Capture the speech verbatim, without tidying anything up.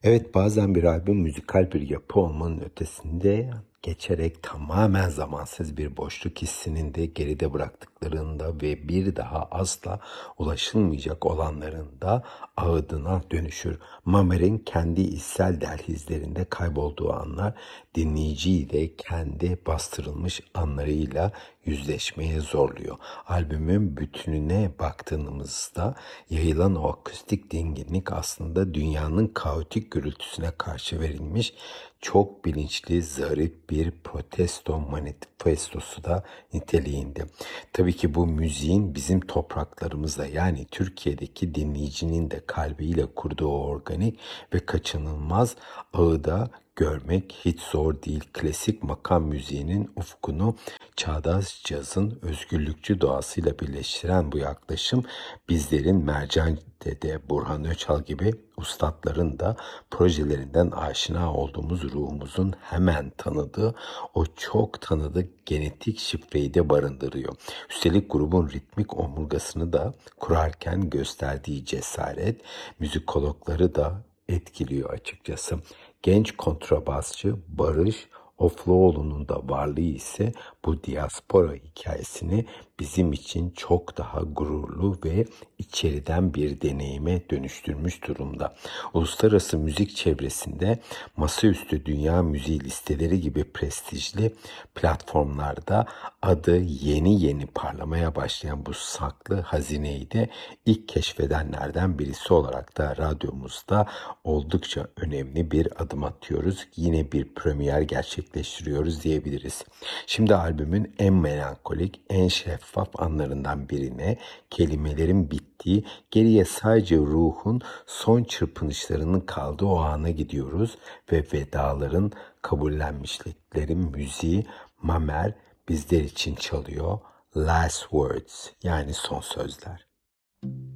Evet, bazen bir albüm müzikal bir yapı olmanın ötesinde geçerek tamamen zamansız bir boşluk hissinin de geride bıraktıklarında ve bir daha asla ulaşılmayacak olanlarında ağıdına dönüşür. Mamer'in kendi içsel dehlizlerinde kaybolduğu anlar dinleyiciyi de kendi bastırılmış anlarıyla yüzleşmeye zorluyor. Albümün bütününe baktığımızda yayılan o akustik dinginlik aslında dünyanın kaotik gürültüsüne karşı verilmiş çok bilinçli, zarif bir protesto manifestosu da niteliğinde. Tabii ki bu müziğin bizim topraklarımızda, yani Türkiye'deki dinleyicinin de kalbiyle kurduğu organik ve kaçınılmaz ağı da görmek hiç zor değil. Klasik makam müziğinin ufkunu çağdaş cazın özgürlükçü doğasıyla birleştiren bu yaklaşım bizlerin Mercan Dede, Burhan Öçal gibi ustadların da projelerinden aşina olduğumuz ruhumuzun hemen tanıdığı o çok tanıdık genetik şifreyi de barındırıyor. Üstelik grubun ritmik omurgasını da kurarken gösterdiği cesaret müzikologları da etkiliyor açıkçası. Genç kontrabasçı Barış Ofluoğlu'nun da varlığı ise bu diaspora hikayesini bizim için çok daha gururlu ve içeriden bir deneyime dönüştürmüş durumda. Uluslararası müzik çevresinde masaüstü dünya müziği listeleri gibi prestijli platformlarda adı yeni yeni parlamaya başlayan bu saklı hazineyi de ilk keşfedenlerden birisi olarak da radyomuzda oldukça önemli bir adım atıyoruz. Yine bir premier gerçekleştiriyoruz diyebiliriz. Şimdi albümün en melankolik, en şeffaf anlarından birine, kelimelerin bittiği, geriye sadece ruhun son çırpınışlarının kaldığı o ana gidiyoruz ve vedaların, kabullenmişliklerin müziği Mamer bizler için çalıyor. Last Words, yani son sözler.